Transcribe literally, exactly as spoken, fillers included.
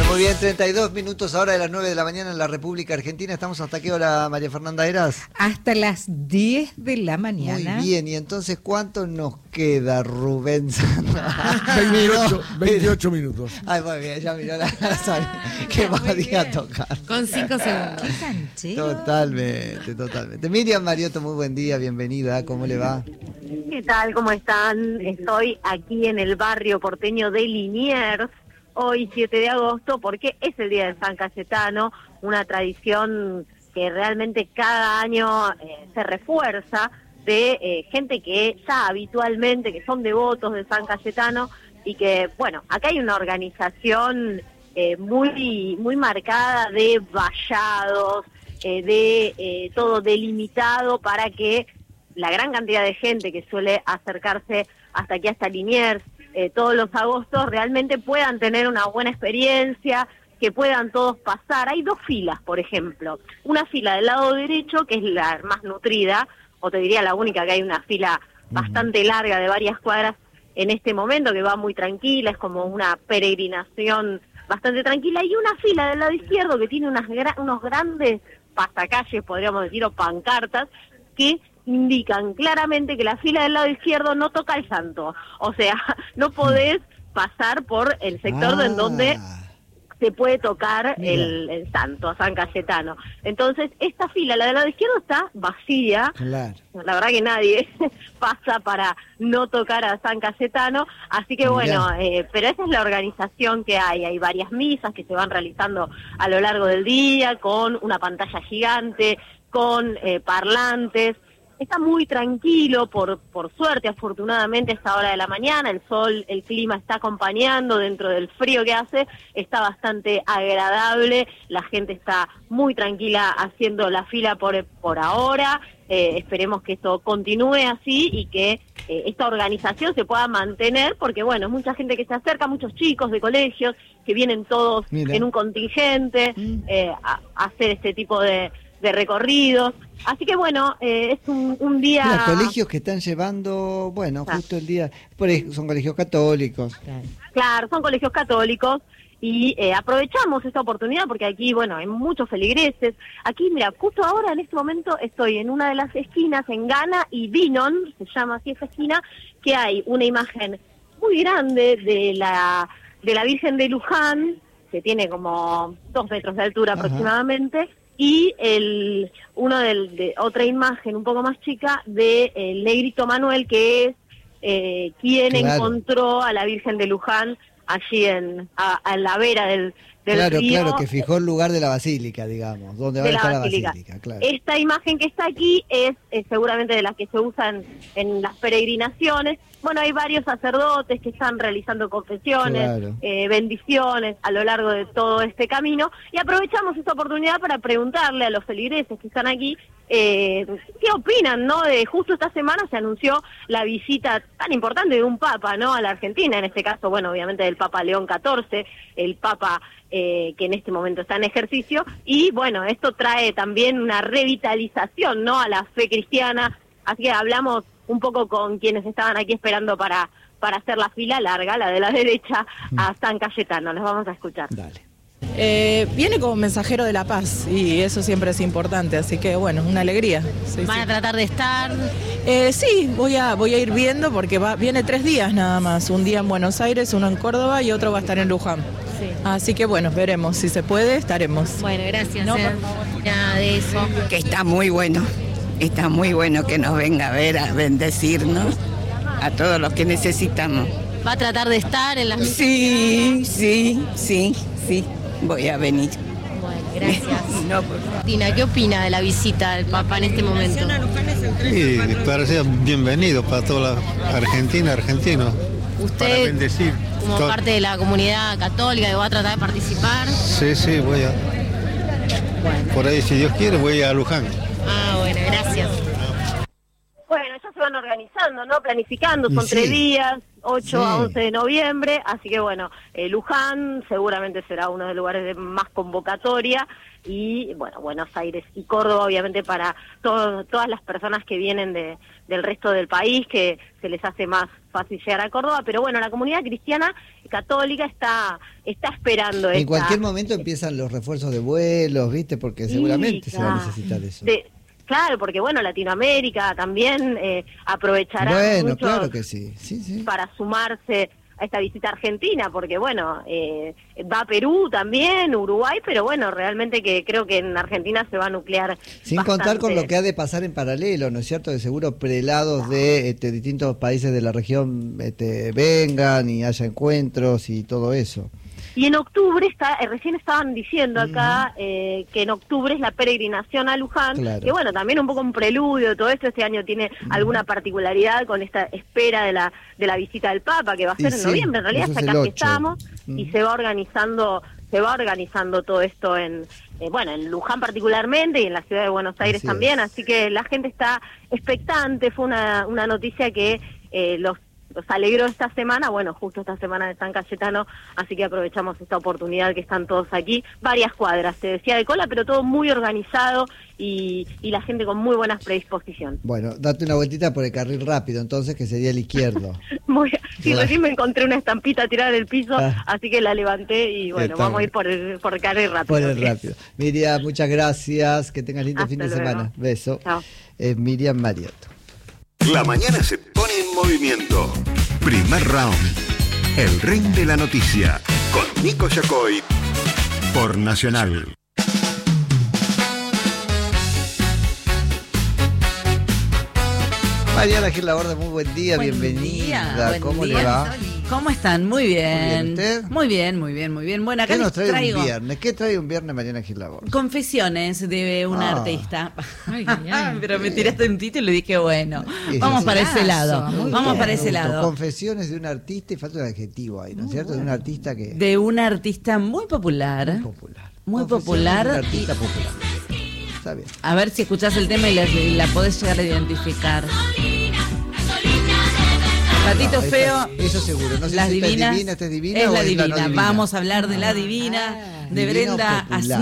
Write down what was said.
Muy bien, treinta y dos minutos ahora de las nueve de la mañana en la República Argentina. ¿Estamos hasta qué hora, María Fernanda Heras? Hasta las diez de la mañana. Muy bien, y entonces, ¿cuánto nos queda, Rubén? veintiocho, veintiocho minutos. Ay, muy bien, ya miró la que podía tocar. Con cinco segundos. Totalmente, totalmente. Miriam Mariotto, muy buen día, bienvenida, ¿cómo le va? ¿Qué tal? ¿Cómo están? Estoy aquí en el barrio porteño de Liniers, hoy siete de agosto, porque es el día de San Cayetano, una tradición que realmente cada año eh, se refuerza de eh, gente que ya habitualmente, que son devotos de San Cayetano, y que, bueno, acá hay una organización eh, muy, muy marcada de vallados, eh, de eh, todo delimitado para que la gran cantidad de gente que suele acercarse hasta aquí, hasta Liniers, eh, todos los agostos, realmente puedan tener una buena experiencia, que puedan todos pasar. Hay dos filas, por ejemplo. Una fila del lado derecho, que es la más nutrida, o te diría la única, que hay una fila bastante larga de varias cuadras en este momento, que va muy tranquila, es como una peregrinación bastante tranquila, y una fila del lado izquierdo que tiene unas gra- unos grandes pasacalles, podríamos decir, o pancartas, que indican claramente que la fila del lado izquierdo no toca el santo. O sea, no podés pasar por el sector ah. en donde se puede tocar el, el santo, a San Cayetano. Entonces, esta fila, la del lado izquierdo, está vacía. Claro. La verdad que nadie pasa para no tocar a San Cayetano, así que bueno, eh, pero esa es la organización que hay. Hay varias misas que se van realizando a lo largo del día, con una pantalla gigante, con eh, parlantes. Está muy tranquilo, por por suerte, afortunadamente, a esta hora de la mañana. El sol, el clima está acompañando dentro del frío que hace, está bastante agradable, la gente está muy tranquila haciendo la fila por, por ahora. Eh, esperemos que esto continúe así y que eh, esta organización se pueda mantener, porque bueno, mucha gente que se acerca, muchos chicos de colegios que vienen todos Mira. en un contingente eh, a, a hacer este tipo de... de recorridos, así que bueno, eh, es un, un día... Los colegios que están llevando, bueno, ah. justo el día, por ahí son colegios católicos. Claro, claro son colegios católicos, y eh, aprovechamos esta oportunidad porque aquí, bueno, hay muchos feligreses. Aquí, mira, justo ahora, en este momento, estoy en una de las esquinas, en Gana y Vinon, se llama así esa esquina, que hay una imagen muy grande de la, de la Virgen de Luján, que tiene como dos metros de altura Ajá. aproximadamente, y el uno del, de otra imagen un poco más chica de el Negrito Manuel, que es eh, quien claro. encontró a la Virgen de Luján allí en a, a la vera del, del claro, río. Claro, que fijó el lugar de la basílica, digamos, donde va a estar la basílica. basílica claro. Esta imagen que está aquí es, es seguramente de las que se usan en las peregrinaciones. Bueno, hay varios sacerdotes que están realizando confesiones, claro. eh, bendiciones a lo largo de todo este camino, y aprovechamos esta oportunidad para preguntarle a los feligreses que están aquí eh, qué opinan, ¿no? De justo esta semana se anunció la visita tan importante de un papa, ¿no? A la Argentina, en este caso, bueno, obviamente del Papa León catorce, el papa eh, que en este momento está en ejercicio, y bueno, esto trae también una revitalización, ¿no? A la fe cristiana, así que hablamos un poco con quienes estaban aquí esperando para, para hacer la fila larga, la de la derecha, a San Cayetano. Los vamos a escuchar. Dale. Eh, viene como mensajero de la paz y eso siempre es importante, así que bueno, una alegría. Sí, ¿Van sí. a tratar de estar? Eh, sí, voy a voy a ir viendo porque va viene tres días nada más, un día en Buenos Aires, uno en Córdoba y otro va a estar en Luján. Sí. Así que bueno, veremos, si se puede, estaremos. Bueno, gracias. No, eh. Nada de eso. Que está muy bueno, está muy bueno que nos venga a ver, a bendecirnos a todos los que necesitamos. ¿Va a tratar de estar en las misas? Sí, sí, sí, sí. Voy a venir. Bueno, gracias. No, por favor. Tina, ¿qué opina de la visita del Papa en este momento? Sí, parece bienvenido para toda la Argentina, argentinos. ¿Usted, para bendecir. como Todo. parte de la comunidad católica, que va a tratar de participar? Sí, sí, voy a... Bueno. Por ahí, si Dios quiere, voy a Luján. Ah, bueno, gracias. Bueno, ya se van organizando, ¿no? Planificando, son sí. tres días. ocho Sí. a once de noviembre, así que bueno, eh, Luján seguramente será uno de los lugares de más convocatoria, y bueno, Buenos Aires y Córdoba obviamente para todo, todas las personas que vienen de, del resto del país, que se les hace más fácil llegar a Córdoba, pero bueno, la comunidad cristiana católica está está esperando En esta, cualquier momento empiezan los refuerzos de vuelos, ¿viste? Porque Sí, seguramente se va a claro. necesitar eso. de- claro, porque bueno, Latinoamérica también eh, aprovechará Bueno, mucho claro que sí. Sí, sí. para sumarse a esta visita a Argentina, porque bueno, eh, va a Perú también, Uruguay, pero bueno, realmente que creo que en Argentina se va a nuclear Sin bastante. contar con lo que ha de pasar en paralelo, ¿no es cierto? De seguro prelados de este, distintos países de la región este, vengan y haya encuentros y todo eso. Y en octubre, está, eh, recién estaban diciendo acá eh, que en octubre es la peregrinación a Luján, Claro. que bueno, también un poco un preludio de todo esto. Este año tiene alguna particularidad con esta espera de la de la visita del Papa, que va a Y ser en sí, noviembre, en realidad eso hasta es el casi ocho. estamos, Mm. y se va organizando se va organizando todo esto en eh, bueno, en Luján particularmente y en la ciudad de Buenos Aires Así también, es. así que la gente está expectante. Fue una, una noticia que eh, los los alegró esta semana, bueno, justo esta semana de San Cayetano, así que aprovechamos esta oportunidad que están todos aquí, varias cuadras, te decía de cola, pero todo muy organizado y, y la gente con muy buena predisposición. Bueno, date una vueltita por el carril rápido, entonces, que sería el izquierdo. Muy, sí, Claro. recién me encontré una estampita tirada en el piso, Ah. así que la levanté y bueno, Está vamos a bien. ir por el, por el carril rápido. Por el rápido. Miriam, muchas gracias. Que tengas lindo Hasta fin de luego. semana. Beso. Chao. Es Miriam Mariotto. La mañana se pone en movimiento. Primer round. El ring de la noticia. Con Nico Yacoy. Por Nacional. Mariana Gil Laborde, muy buen día, Buen bienvenida. día, buen ¿Cómo día. le va? ¿Cómo están? Muy bien. Muy bien, ¿usted? Muy bien, muy bien, muy bien. Bueno, acá ¿Qué les nos trae traigo un viernes? ¿Qué trae un viernes Mariana Gil Laborde? confesiones de una Ah. artista. Ay, ay, ay. Pero me tiraste un título y dije, bueno, Eso vamos sí. para ese lado. Muy Vamos bien. para ese Me gustó. lado. Confesiones de un artista y falta un adjetivo ahí, ¿no es cierto? De un artista que De una artista muy popular. muy popular. Muy Confesiones popular de un y- artista popular. Está bien. A ver si escuchás el tema y la, y la podés llegar a identificar. Patito No, esa- Feo. eso seguro. No sé Las si esta es divinas. divina, esta es divina es o la es la no divina. divina. Vamos a hablar de la divina, Ah. de Divina o Brenda popular.